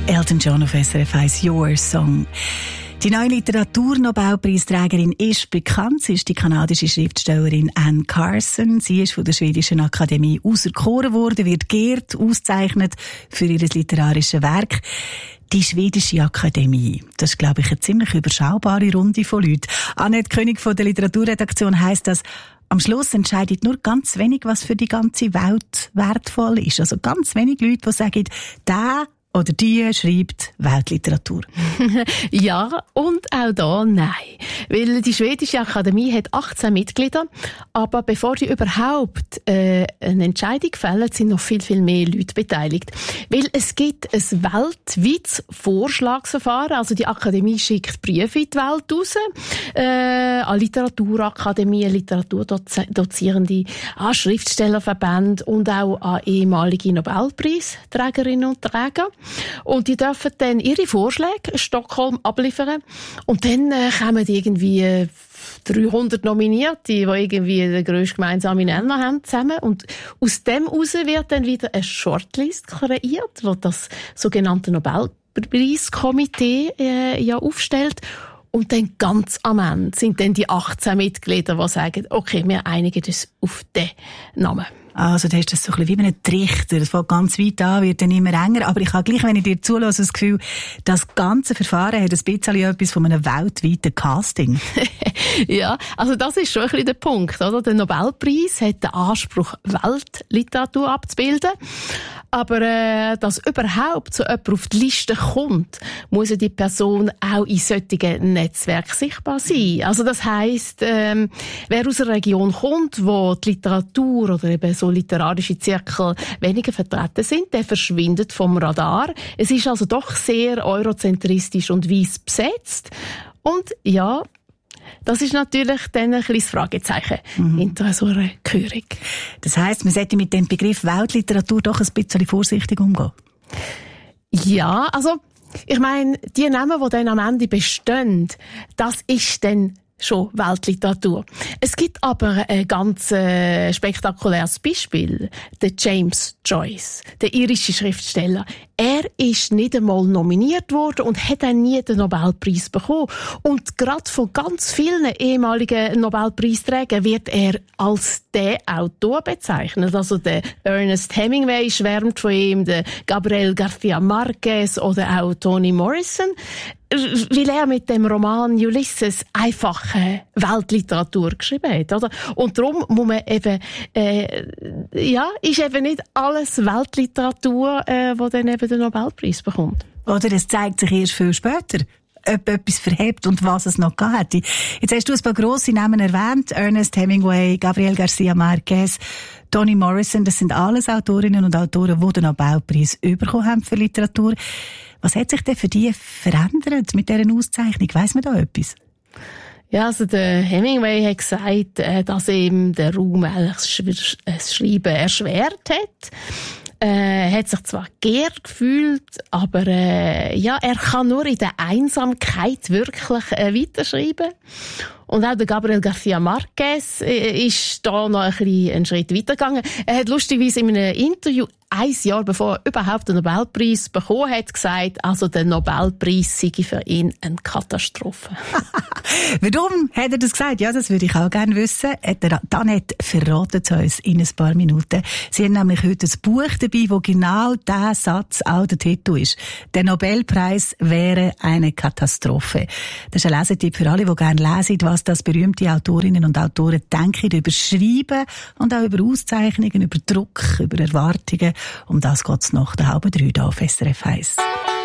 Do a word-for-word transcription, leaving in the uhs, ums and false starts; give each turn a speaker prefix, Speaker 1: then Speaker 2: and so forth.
Speaker 1: Elton John auf S R F eins, Your Song. Die neue Literaturnobelpreisträgerin ist bekannt. Sie ist die kanadische Schriftstellerin Anne Carson. Sie ist von der Schwedischen Akademie auserkoren worden, wird geehrt, ausgezeichnet für ihr literarisches Werk. Die Schwedische Akademie, das ist, glaube ich, eine ziemlich überschaubare Runde von Leuten. Annette König von der Literaturredaktion heisst das, am Schluss entscheidet nur ganz wenig, was für die ganze Welt wertvoll ist. Also ganz wenig Leute, die sagen, der oder die schreibt Weltliteratur.
Speaker 2: Ja, und auch da nein. Weil die Schwedische Akademie hat achtzehn Mitglieder, aber bevor die überhaupt äh, eine Entscheidung fällen, sind noch viel, viel mehr Leute beteiligt. Weil es gibt ein weltweites Vorschlagsverfahren, also die Akademie schickt Briefe in die Welt raus, äh, an Literaturakademien, Literaturdozierende, an Schriftstellerverbände und auch an ehemalige Nobelpreisträgerinnen und Träger. Und die dürfen dann ihre Vorschläge in Stockholm abliefern. Und dann äh, kommen irgendwie äh, dreihundert Nominierte, die irgendwie den grössten gemeinsamen Nenner haben zusammen. Und aus dem heraus wird dann wieder eine Shortlist kreiert, wo das sogenannte Nobelpreiskomitee äh, ja aufstellt. Und dann ganz am Ende sind dann die achtzehn Mitglieder, die sagen, okay, wir einigen uns auf den Namen.
Speaker 1: Also, da ist das so ein bisschen wie ein Trichter. Das fängt ganz weit an, wird dann immer enger. Aber ich habe gleich, wenn ich dir zulasse, das Gefühl, das ganze Verfahren hat ein bisschen etwas von einem weltweiten Casting.
Speaker 2: Ja, also das ist schon ein bisschen der Punkt, oder? Der Nobelpreis hat den Anspruch, Weltliteratur abzubilden. Aber äh, dass überhaupt so jemand auf die Liste kommt, muss ja die Person auch in solchen Netzwerken sichtbar sein. Also das heisst, ähm, wer aus einer Region kommt, wo die Literatur oder eben so literarische Zirkel weniger vertreten sind, der verschwindet vom Radar. Es ist also doch sehr eurozentristisch und weiss besetzt. Und ja, das ist natürlich dann ein kleines Fragezeichen mhm. hinter so einer Gehörung.
Speaker 1: Das heisst, man sollte mit dem Begriff Weltliteratur doch ein bisschen vorsichtig umgehen?
Speaker 2: Ja, also ich meine, die Namen, die dann am Ende bestehen, das ist dann schon Weltliteratur. Es gibt aber ein ganz äh, spektakuläres Beispiel. Der James Joyce, der irische Schriftsteller. Er ist nicht einmal nominiert worden und hat dann nie den Nobelpreis bekommen. Und gerade von ganz vielen ehemaligen Nobelpreisträgern wird er als der Autor bezeichnet. Also der Ernest Hemingway schwärmt von ihm, der Gabriel García Márquez oder auch Toni Morrison, weil er mit dem Roman Ulysses einfach äh, Weltliteratur geschrieben hat, oder? Und darum muss man eben, äh, ja, ist eben nicht alles Weltliteratur, äh, wo dann eben den Nobelpreis bekommt.
Speaker 1: Oder es zeigt sich erst viel später, ob etwas verhebt und was es noch gehabt hätte. Jetzt hast du ein paar grosse Namen erwähnt. Ernest Hemingway, Gabriel García Márquez, Toni Morrison, das sind alles Autorinnen und Autoren, die den Nobelpreis bekommen haben für Literatur. Was hat sich denn für die verändert mit dieser Auszeichnung? Weiss man da etwas?
Speaker 2: Ja, also der Hemingway hat gesagt, dass ihm der Ruhm eigentlich das Schreiben erschwert hat. Er äh, hat sich zwar geehrt gefühlt, aber äh, ja, er kann nur in der Einsamkeit wirklich äh, weiterschreiben. Und auch der Gabriel García Márquez äh, ist da noch ein bisschen einen Schritt weitergegangen. Er hat lustigerweise in einem Interview ein Jahr bevor er überhaupt den Nobelpreis bekommen hat, gesagt, also der Nobelpreis sei für ihn eine Katastrophe.
Speaker 1: Warum hat er das gesagt? Ja, das würde ich auch gerne wissen. Annette verratet es uns in ein paar Minuten. Sie haben nämlich heute ein Buch dabei, wo genau dieser Satz auch der Titel ist. Der Nobelpreis wäre eine Katastrophe. Das ist ein Lesetipp für alle, die gerne lesen, was das berühmte Autorinnen und Autoren denken über Schreiben und auch über Auszeichnungen, über Druck, über Erwartungen. Um das geht's nach der halben drei hier auf S R F eins.